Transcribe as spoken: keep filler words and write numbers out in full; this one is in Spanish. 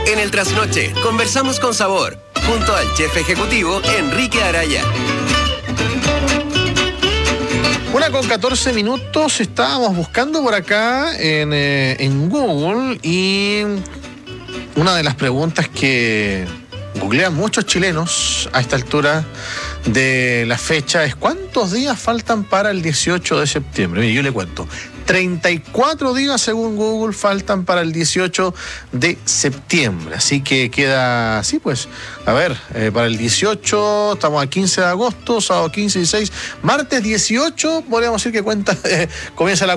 En el Trasnoche, conversamos con sabor, junto al chef ejecutivo Enrique Araya. Una con catorce minutos, estábamos buscando por acá en, eh, en Google, y una de las preguntas que googlean muchos chilenos a esta altura de la fecha es: ¿cuántos días faltan para el dieciocho de septiembre? Mire, yo le cuento. treinta y cuatro días, según Google, faltan para el dieciocho de septiembre. Así que queda, sí, pues, a ver, eh, para el dieciocho, estamos a quince de agosto, sábado quince y seis, martes dieciocho, podríamos decir que cuenta, eh, comienza la